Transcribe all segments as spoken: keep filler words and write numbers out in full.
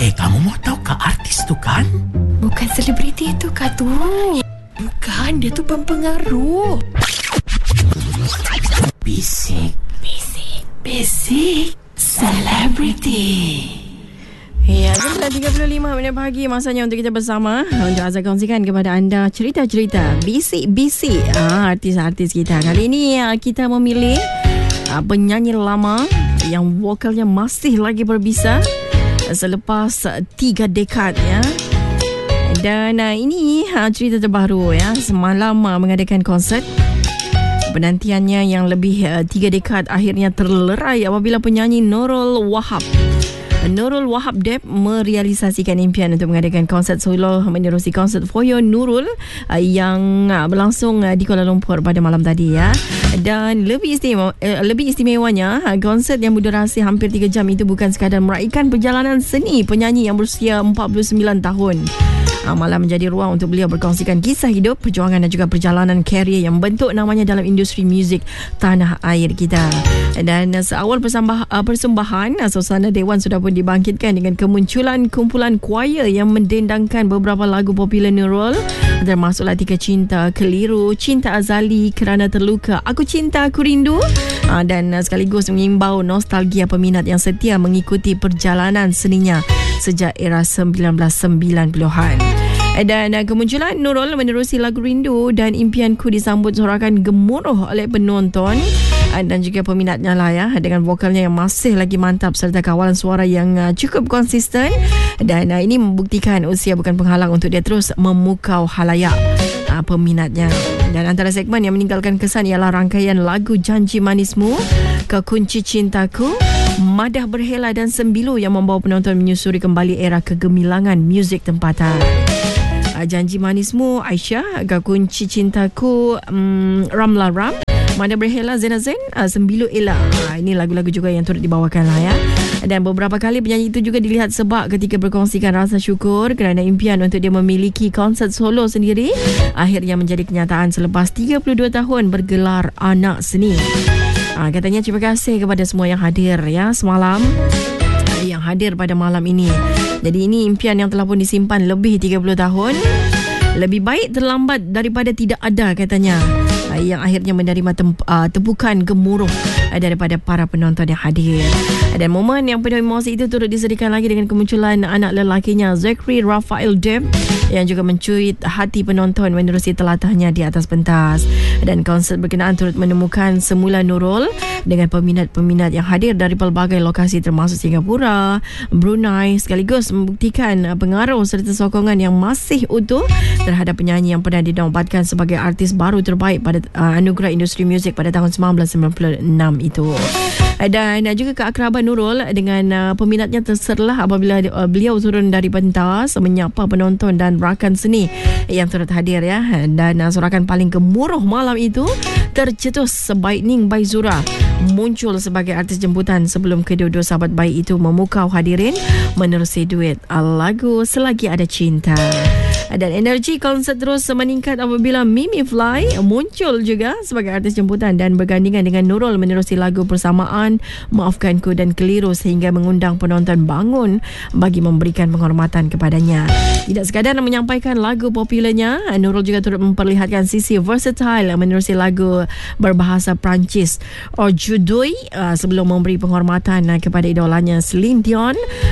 Eh, kamu mau tahu ke artis tu kan? Bukan selebriti tu kah tu? Bukan, dia tu pempengaruh. Bisik. Bisik. Bisik. Selebriti. Ya, sembilan tiga puluh lima minit pagi, masanya untuk kita bersama untuk Azhar kongsikan kepada anda cerita-cerita bisik-bisik ah, artis-artis kita. Kali ini ah, kita memilih ah, penyanyi lama yang vokalnya masih lagi berbisa selepas ah, tiga dekad ya. Dan ah, ini ah, cerita terbaru ya. Semalam ah, mengadakan konsert. Penantiannya yang lebih uh, tiga dekad akhirnya terlerai apabila penyanyi Nurul Wahab Nurul Wahab Deb merealisasikan impian untuk mengadakan konsert solo menerusi konsert For You Nurul uh, yang uh, berlangsung uh, di Kuala Lumpur pada malam tadi ya. Dan lebih istimewa, uh, lebih istimewanya uh, konsert yang berdurasi hampir tiga jam itu bukan sekadar meraihkan perjalanan seni penyanyi yang berusia empat puluh sembilan tahun. Malah menjadi ruang untuk beliau berkongsikan kisah hidup, perjuangan dan juga perjalanan karier yang membentuk namanya dalam industri muzik tanah air kita. Dan seawal persambah, persembahan, suasana dewan sudah pun dibangkitkan dengan kemunculan kumpulan choir yang mendendangkan beberapa lagu popular Nurul, termasuklah Tiga Cinta, Keliru, Cinta Azali, Kerana Terluka, Aku Cinta, Aku Rindu, dan sekaligus mengimbau nostalgia peminat yang setia mengikuti perjalanan seninya sejak era sembilan belas sembilan puluhan. Dan kemunculan Nurul menerusi lagu Rindu dan Impianku disambut sorakan gemuruh oleh penonton dan juga peminatnya lah ya, dengan vokalnya yang masih lagi mantap serta kawalan suara yang cukup konsisten. Dan ini membuktikan usia bukan penghalang untuk dia terus memukau halayak peminatnya. Dan antara segmen yang meninggalkan kesan ialah rangkaian lagu Janji Manismu, Kau Kunci Cintaku, Madah Berhela dan Sembilu yang membawa penonton menyusuri kembali era kegemilangan muzik tempatan. Janji Manismu Aisyah, Kau Kunci Cintaku um, Ramla Ram, Madah Berhela Zena Zain, uh, Sembilu Ella. Uh, ini lagu-lagu juga yang turut dibawakan lah ya. Dan beberapa kali penyanyi itu juga dilihat sebab ketika berkongsikan rasa syukur kerana impian untuk dia memiliki konsert solo sendiri akhirnya menjadi kenyataan selepas tiga puluh dua tahun bergelar anak seni. Uh, katanya terima kasih kepada semua yang hadir ya semalam, yang hadir pada malam ini. Jadi ini impian yang telah pun disimpan lebih tiga puluh tahun. Lebih baik terlambat daripada tidak ada katanya, yang akhirnya menerima temp- uh, tepukan gemuruh daripada para penonton yang hadir. Dan momen yang penuh emosi itu turut disediakan lagi dengan kemunculan anak lelakinya Zachary Raphael Deb yang juga mencuit hati penonton menerusi telatahnya di atas pentas. Dan konsert berkenaan turut menemukan semula Nurul dengan peminat-peminat yang hadir dari pelbagai lokasi termasuk Singapura, Brunei, sekaligus membuktikan pengaruh serta sokongan yang masih utuh terhadap penyanyi yang pernah dinobatkan sebagai artis baru terbaik pada uh, anugerah industri muzik pada tahun sembilan belas sembilan puluh enam itu. Dan juga keakraban Nurul dengan uh, peminatnya terserlah apabila uh, beliau turun dari pentas menyapa penonton dan rakan seni yang turut hadir ya. Dan uh, sorakan paling gemuruh malam itu tercetus sebaik Ning Baizura muncul sebagai artis jemputan sebelum kedua-dua sahabat baik itu memukau hadirin menerusi duet lagu Selagi Ada Cinta. Dan energi konsert terus meningkat apabila Mimi Fly muncul juga sebagai artis jemputan dan bergandingan dengan Nurul menerusi lagu persamaan Maafkanku dan Keliru sehingga mengundang penonton bangun bagi memberikan penghormatan kepadanya. Tidak sekadar menyampaikan lagu popularnya, Nurul juga turut memperlihatkan sisi versatile menerusi lagu berbahasa Perancis Aujourd'hui sebelum memberi penghormatan kepada idolanya Celine Dion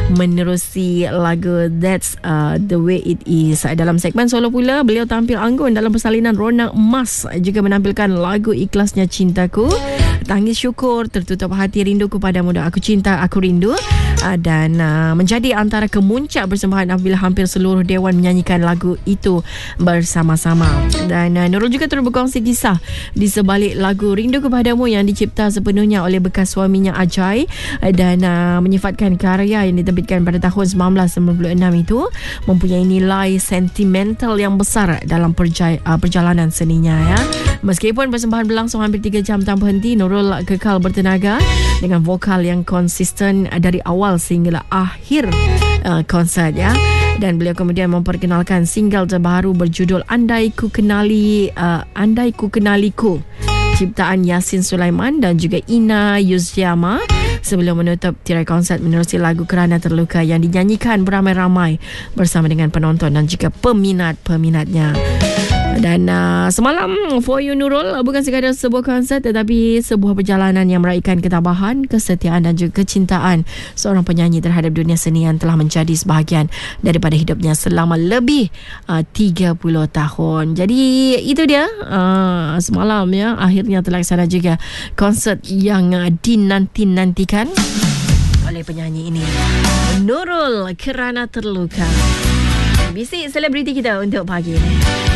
menerusi lagu That's uh, the Way It Is. Dalam segmen solo pula, beliau tampil anggun dalam persalinan Rona Emas, juga menampilkan lagu Ikhlasnya Cintaku, Tangis Syukur, Tertutup Hati, Rinduku Padamu dan Aku Cinta, Aku Rindu, dan uh, menjadi antara kemuncak persembahan apabila hampir seluruh dewan menyanyikan lagu itu bersama-sama. Dan uh, Nurul juga turut berkongsi kisah di sebalik lagu Rinduku Padamu yang dicipta sepenuhnya oleh bekas suaminya Ajay dan uh, menyifatkan karya yang diterbitkan pada tahun sembilan belas sembilan puluh enam itu mempunyai nilai sentimental yang besar dalam perja- uh, perjalanan seninya ya. Meskipun persembahan berlangsung hampir tiga jam tanpa henti, Nurul kekal bertenaga dengan vokal yang konsisten dari awal sehingga akhir uh, konsert ya. Dan beliau kemudian memperkenalkan single terbaru berjudul Andai Ku Kenali uh, Andai Ku Kenaliku, ciptaan Yasin Sulaiman dan juga Ina Yuzyama sebelum menutup tirai konsert menerusi lagu Kerana Terluka yang dinyanyikan beramai-ramai bersama dengan penonton dan juga peminat-peminatnya. Dan uh, semalam For You Nurul bukan sekadar sebuah konsert tetapi sebuah perjalanan yang meraihkan ketabahan, kesetiaan dan juga kecintaan seorang penyanyi terhadap dunia seni yang telah menjadi sebahagian daripada hidupnya selama lebih uh, tiga puluh tahun. Jadi itu dia uh, semalam ya, akhirnya terlaksana juga konsert yang uh, dinanti-nantikan oleh penyanyi ini, Nurul Kerana Terluka. Bisik selebriti kita untuk pagi ini.